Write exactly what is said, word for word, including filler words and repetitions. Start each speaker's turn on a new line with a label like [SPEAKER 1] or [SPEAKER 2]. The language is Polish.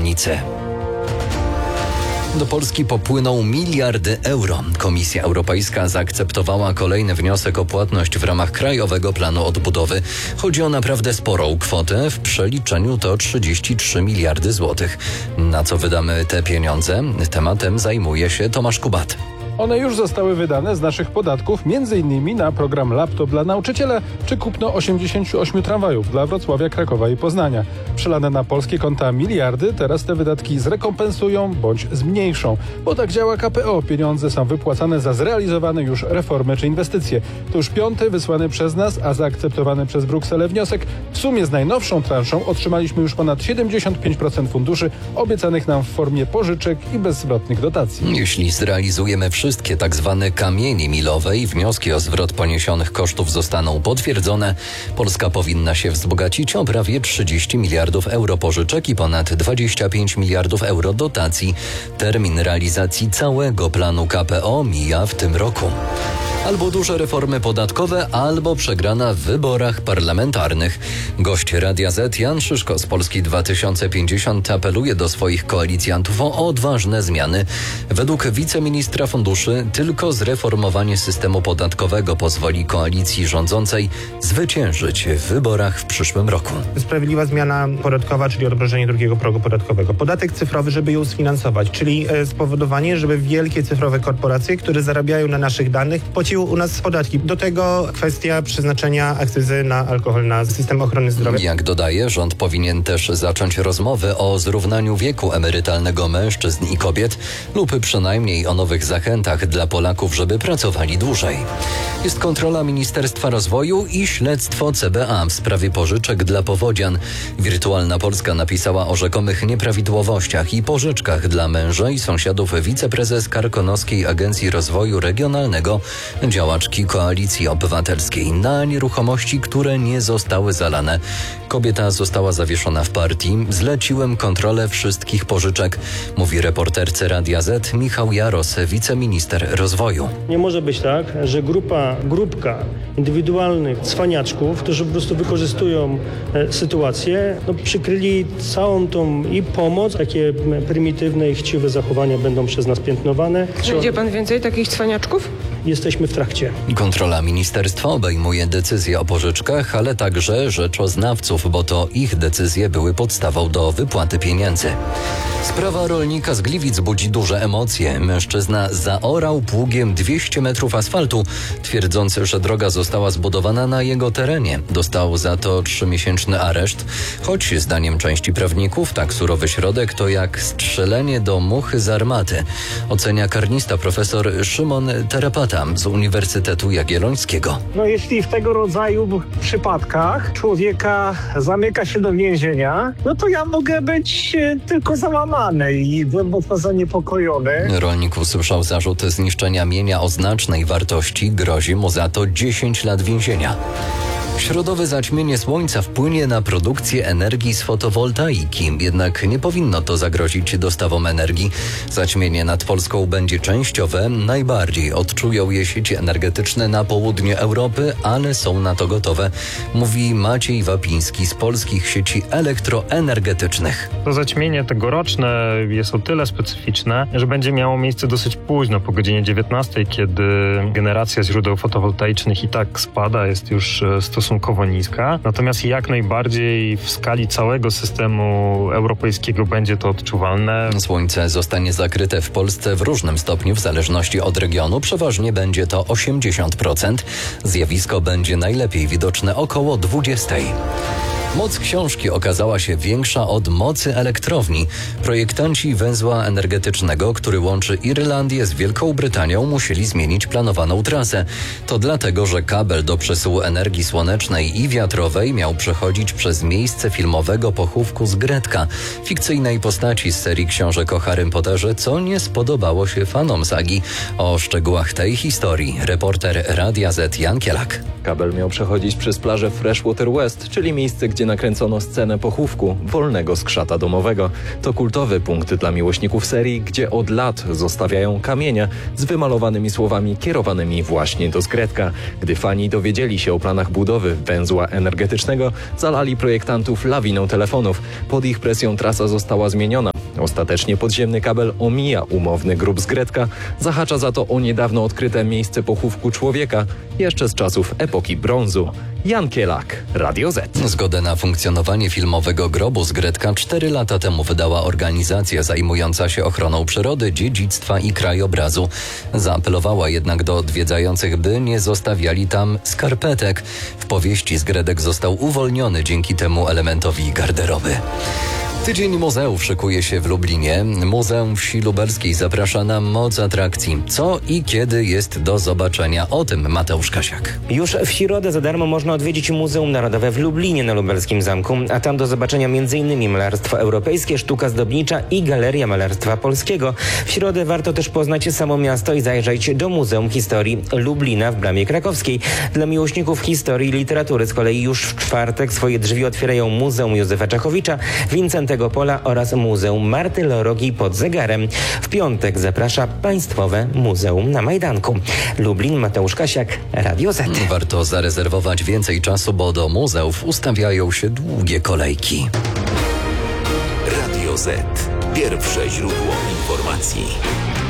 [SPEAKER 1] granicy. Do Polski popłyną miliardy euro. Komisja Europejska zaakceptowała kolejny wniosek o płatność w ramach Krajowego Planu Odbudowy. Chodzi o naprawdę sporą kwotę. W przeliczeniu to trzydzieści trzy miliardy złotych. Na co wydamy te pieniądze? Tematem zajmuje się Tomasz Kubat.
[SPEAKER 2] One już zostały wydane z naszych podatków, między innymi na program Laptop dla nauczyciela czy kupno osiemdziesięciu ośmiu tramwajów dla Wrocławia, Krakowa i Poznania. Przelane na polskie konta miliardy teraz te wydatki zrekompensują bądź zmniejszą, bo tak działa K P O. Pieniądze są wypłacane za zrealizowane już reformy czy inwestycje. To już piąty wysłany przez nas, a zaakceptowany przez Brukselę wniosek. W sumie z najnowszą transzą otrzymaliśmy już ponad siedemdziesiąt pięć procent funduszy obiecanych nam w formie pożyczek i bezzwrotnych dotacji.
[SPEAKER 1] Jeśli zrealizujemy wszystkie tak zwane kamienie milowe i wnioski o zwrot poniesionych kosztów zostaną potwierdzone, Polska powinna się wzbogacić o prawie trzydzieści miliardów euro pożyczek i ponad dwadzieścia pięć miliardów euro dotacji. Termin realizacji całego planu K P O mija w tym roku. Albo duże reformy podatkowe, albo przegrana w wyborach parlamentarnych. Gość Radia Z Jan Szyszko z Polski dwa tysiące pięćdziesiąt apeluje do swoich koalicjantów o odważne zmiany. Według wiceministra funduszy tylko zreformowanie systemu podatkowego pozwoli koalicji rządzącej zwyciężyć w wyborach w przyszłym roku.
[SPEAKER 3] Sprawiedliwa zmiana podatkowa, czyli odmrożenie drugiego progu podatkowego. Podatek cyfrowy, żeby ją sfinansować, czyli spowodowanie, żeby wielkie cyfrowe korporacje, które zarabiają na naszych danych, płaciły u nas podatki. Do tego kwestia przeznaczenia akcyzy na alkohol na system ochrony zdrowia.
[SPEAKER 1] Jak dodaje, rząd powinien też zacząć rozmowy o zrównaniu wieku emerytalnego mężczyzn i kobiet lub przynajmniej o nowych zachętach dla Polaków, żeby pracowali dłużej. Jest kontrola Ministerstwa Rozwoju i śledztwo C B A w sprawie pożyczek dla powodzian. Wirtualna Polska napisała o rzekomych nieprawidłowościach i pożyczkach dla męża i sąsiadów wiceprezes Karkonoskiej Agencji Rozwoju Regionalnego, działaczki Koalicji Obywatelskiej, na nieruchomości, które nie zostały zalane. Kobieta została zawieszona w partii. Zleciłem kontrolę wszystkich pożyczek, mówi reporterce Radia Z Michał Jaros, wiceminister rozwoju.
[SPEAKER 4] Nie może być tak, że grupa, grupka indywidualnych cwaniaczków, którzy po prostu wykorzystują e, sytuację, no, przykryli całą tą i pomoc. Takie prymitywne i chciwe zachowania będą przez nas piętnowane.
[SPEAKER 5] Znajdzie pan więcej takich cwaniaczków?
[SPEAKER 4] Jesteśmy w trakcie.
[SPEAKER 1] Kontrola ministerstwa obejmuje decyzje o pożyczkach, ale także rzeczoznawców, bo to ich decyzje były podstawą do wypłaty pieniędzy. Sprawa rolnika z Gliwic budzi duże emocje. Mężczyzna zaorał pługiem dwieście metrów asfaltu, twierdząc, że droga została zbudowana na jego terenie. Dostał za to trzymiesięczny areszt, choć zdaniem części prawników tak surowy środek to jak strzelenie do muchy z armaty. Ocenia karnista profesor Szymon Terapata z Uniwersytetu Jagiellońskiego.
[SPEAKER 6] No jeśli w tego rodzaju przypadkach człowieka zamyka się do więzienia, no to ja mogę być tylko załamany i głęboko zaniepokojony.
[SPEAKER 1] Rolnik usłyszał zarzut zniszczenia mienia o znacznej wartości. Grozi mu za to dziesięć lat więzienia. Środowe zaćmienie słońca wpłynie na produkcję energii z fotowoltaiki, jednak nie powinno to zagrozić dostawom energii. Zaćmienie nad Polską będzie częściowe, najbardziej odczują je sieci energetyczne na południu Europy, ale są na to gotowe, mówi Maciej Wapiński z Polskich Sieci Elektroenergetycznych.
[SPEAKER 7] To zaćmienie tegoroczne jest o tyle specyficzne, że będzie miało miejsce dosyć późno, po godzinie dziewiętnastej, kiedy generacja źródeł fotowoltaicznych i tak spada, jest już stosunkowo niska. Natomiast jak najbardziej w skali całego systemu europejskiego będzie to odczuwalne.
[SPEAKER 1] Słońce zostanie zakryte w Polsce w różnym stopniu w zależności od regionu. Przeważnie będzie to osiemdziesiąt procent. Zjawisko będzie najlepiej widoczne około dwudziestej. Moc książki okazała się większa od mocy elektrowni. Projektanci węzła energetycznego, który łączy Irlandię z Wielką Brytanią, musieli zmienić planowaną trasę. To dlatego, że kabel do przesyłu energii słonecznej i wiatrowej miał przechodzić przez miejsce filmowego pochówku z Gretka, fikcyjnej postaci z serii książek o Harrym Potterze, co nie spodobało się fanom sagi. O szczegółach tej historii reporter Radia Z Jan Kielak.
[SPEAKER 8] Kabel miał przechodzić przez plażę Freshwater West, czyli miejsce, gdzie nakręcono scenę pochówku wolnego skrzata domowego. To kultowy punkt dla miłośników serii, gdzie od lat zostawiają kamienie z wymalowanymi słowami kierowanymi właśnie do Zgretka. Gdy fani dowiedzieli się o planach budowy węzła energetycznego, zalali projektantów lawiną telefonów. Pod ich presją trasa została zmieniona. Ostatecznie podziemny kabel omija umowny grób z Gretka, zahacza za to o niedawno odkryte miejsce pochówku człowieka, jeszcze z czasów epoki brązu. Jan Kielak, Radio Z.
[SPEAKER 1] Zgodę na funkcjonowanie filmowego grobu z Gretka cztery lata temu wydała organizacja zajmująca się ochroną przyrody, dziedzictwa i krajobrazu. Zaapelowała jednak do odwiedzających, by nie zostawiali tam skarpetek. W powieści z Gredek został uwolniony dzięki temu elementowi garderoby. Tydzień muzeów szykuje się w Lublinie. Muzeum Wsi Lubelskiej zaprasza na moc atrakcji. Co i kiedy jest do zobaczenia? O tym Mateusz Kasiak.
[SPEAKER 9] Już w środę za darmo można odwiedzić Muzeum Narodowe w Lublinie na Lubelskim Zamku, a tam do zobaczenia m.in. malarstwo europejskie, sztuka zdobnicza i Galeria Malarstwa Polskiego. W środę warto też poznać samo miasto i zajrzeć do Muzeum Historii Lublina w Bramie Krakowskiej. Dla miłośników historii i literatury z kolei już w czwartek swoje drzwi otwierają Muzeum Józefa Czachowicza, Wincentego Pola oraz Muzeum Marty Lorogi pod Zegarem. W piątek zaprasza Państwowe Muzeum na Majdanku. Lublin, Mateusz Kasiak, Radio Z.
[SPEAKER 1] Warto zarezerwować więcej czasu, bo do muzeów ustawiają się długie kolejki.
[SPEAKER 10] Radio Z. Pierwsze źródło informacji.